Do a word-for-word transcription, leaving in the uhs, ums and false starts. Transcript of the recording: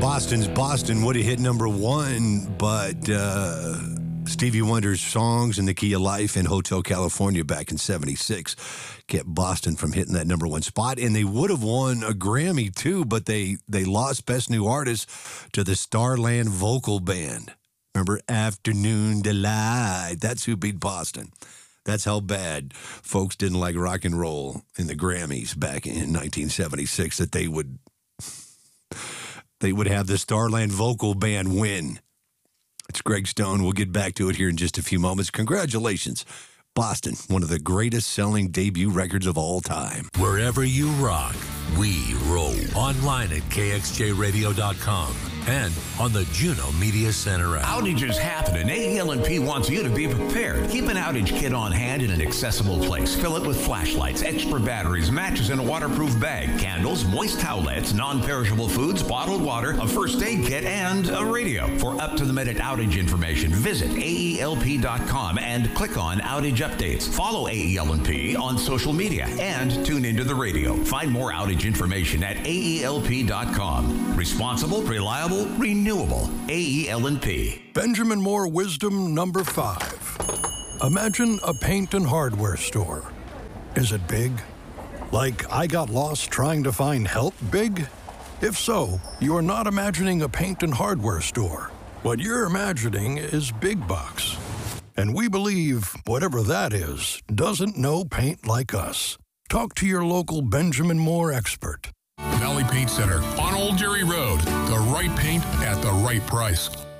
Boston's Boston would have hit number one, but uh, Stevie Wonder's songs in the Key of Life and Hotel California back in seventy-six kept Boston from hitting that number one spot, and they would have won a Grammy too, but they, they lost Best New Artist to the Starland Vocal Band. Remember Afternoon Delight? That's who beat Boston. That's how bad folks didn't like rock and roll in the Grammys back in nineteen seventy-six that they would they would have the Starland Vocal Band win. It's Greg Stone. We'll get back to it here in just a few moments. Congratulations, Boston, one of the greatest selling debut records of all time. Wherever you rock, we roll. Online at K X J radio dot com and on the Juno Media Center app. Outages happen, and A E L and P wants you to be prepared. Keep an outage kit on hand in an accessible place. Fill it with flashlights, extra batteries, matches in a waterproof bag, candles, moist towelettes, non-perishable foods, bottled water, a first aid kit, and a radio. For up-to-the-minute outage information, visit A E L P dot com and click on Outage Updates. Follow A E L and P on social media and tune into the radio. Find more outage information at A E L P dot com. Responsible, reliable, renewable. A E L and P. Benjamin Moore wisdom number five. Imagine a paint and hardware store. Is it big? Like I got lost trying to find help big? If so, you are not imagining a paint and hardware store. What you're imagining is big bucks. And we believe whatever that is doesn't know paint like us. Talk to your local Benjamin Moore expert. Valley Paint Center on Old Jerry Road. The right paint at the right price.